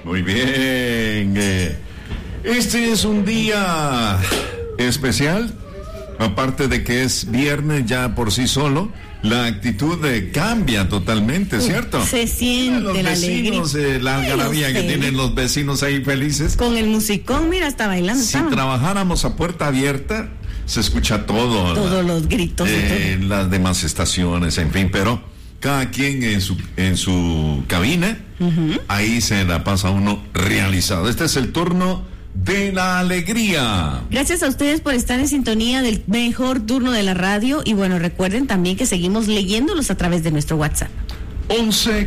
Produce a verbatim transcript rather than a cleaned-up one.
Muy bien. Eh, este es un día especial. Aparte de que es viernes ya por sí solo, la actitud eh, cambia totalmente, ¿cierto? Se siente los la vecinos, alegría. Eh, la algarabía que tienen los vecinos ahí felices. Con el musicón, mira, está bailando. Si estaba. trabajáramos a puerta abierta, se escucha todo. Todos la, los gritos. eh, y todo. Las demás estaciones, en fin, pero cada quien en su, en su cabina, uh-huh. Ahí se la pasa uno realizado. Este es el turno de la alegría. Gracias a ustedes por estar en sintonía del mejor turno de la radio y bueno, recuerden también que seguimos leyéndolos a través de nuestro WhatsApp. once